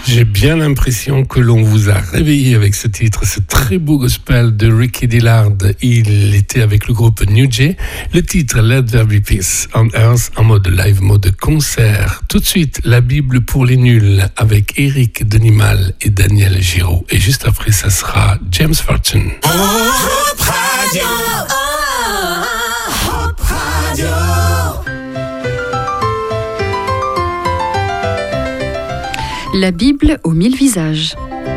J'ai bien l'impression que l'on vous a réveillé avec ce titre, ce très beau gospel de Ricky Dillard. Il était avec le groupe New Jay. Le titre Let There Be Peace on Earth en mode live, mode concert. Tout de suite, la Bible pour les nuls avec Éric Denimal et Daniel Giraud. Et juste après, ça sera James Fortune. Hope Radio. Hope Radio. La Bible aux 1000 visages.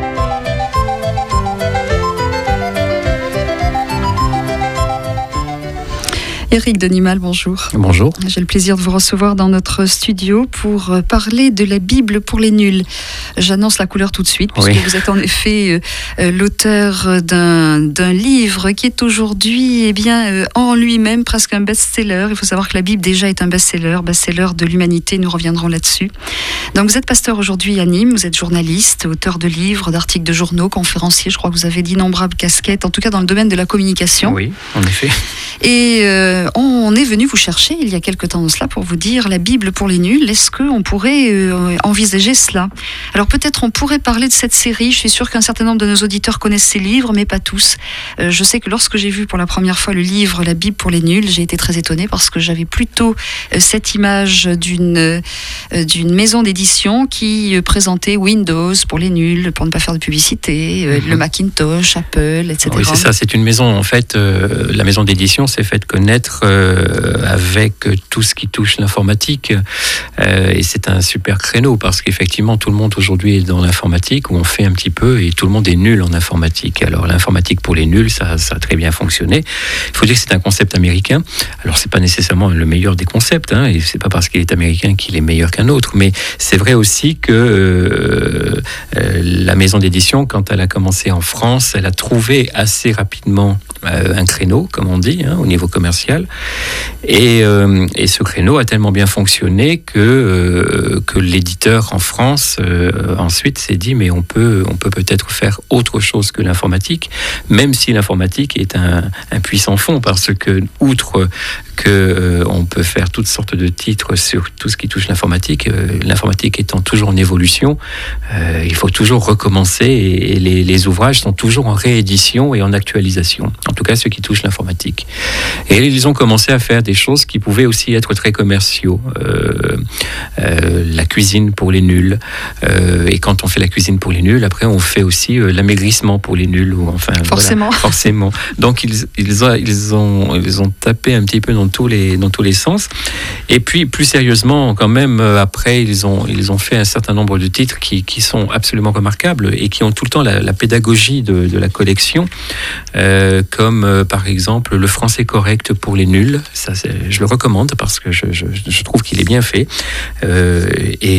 Éric Denimal, bonjour. Bonjour. J'ai le plaisir de vous recevoir dans notre studio pour parler de la Bible pour les nuls. J'annonce la couleur tout de suite, puisque vous êtes en effet l'auteur d'un livre qui est aujourd'hui en lui-même presque un best-seller. Il faut savoir que la Bible déjà est un best-seller de l'humanité, nous reviendrons là-dessus. Donc vous êtes pasteur aujourd'hui à Nîmes, vous êtes journaliste, auteur de livres, d'articles de journaux, conférencier, je crois que vous avez d'innombrables casquettes, en tout cas dans le domaine de la communication. Oui, en effet. Et on est venu vous chercher il y a quelque temps de cela pour vous dire la Bible pour les nuls. Est-ce qu'on pourrait envisager cela ? Alors peut-être on pourrait parler de cette série. Je suis sûre qu'un certain nombre de nos auditeurs connaissent ces livres, mais pas tous. Je sais que lorsque j'ai vu pour la première fois le livre La Bible pour les nuls, j'ai été très étonnée parce que j'avais plutôt cette image d'une maison d'édition qui présentait Windows pour les nuls, pour ne pas faire de publicité, le Macintosh, Apple, etc. Oui, c'est ça. C'est une maison, en fait, la maison d'édition s'est faite connaître avec tout ce qui touche l'informatique. Et c'est un super créneau parce qu'effectivement, tout le monde aujourd'hui est dans l'informatique, où on fait un petit peu, et tout le monde est nul en informatique. Alors, l'informatique pour les nuls, ça a très bien fonctionné. Il faut dire que c'est un concept américain. Alors, c'est pas nécessairement le meilleur des concepts, hein, et c'est pas parce qu'il est américain qu'il est meilleur qu'un autre, mais c'est vrai aussi que la maison d'édition, quand elle a commencé en France, elle a trouvé assez rapidement un créneau, comme on dit, au niveau commercial. Et ce créneau a tellement bien fonctionné que l'éditeur en France ensuite s'est dit mais on peut peut-être faire autre chose que l'informatique, même si l'informatique est un puissant fond, parce que outre que on peut faire toutes sortes de titres sur tout ce qui touche l'informatique, l'informatique étant toujours en évolution, il faut toujours recommencer, et les ouvrages sont toujours en réédition et en actualisation, en tout cas ceux qui touchent l'informatique. Et ils ont commencé à faire des choses qui pouvaient aussi être très commerciaux. La cuisine pour les nuls. Et quand on fait la cuisine pour les nuls, après on fait aussi l'amaigrissement pour les nuls. Ou enfin, forcément. Voilà, forcément. Donc ils ont tapé un petit peu dans tous les sens. Et puis plus sérieusement, quand même, après ils ont fait un certain nombre de titres qui sont absolument remarquables et qui ont tout le temps la pédagogie de la collection, comme par exemple le français correct pour les nuls. Ça, je le recommande parce que je trouve qu'il est bien fait. Et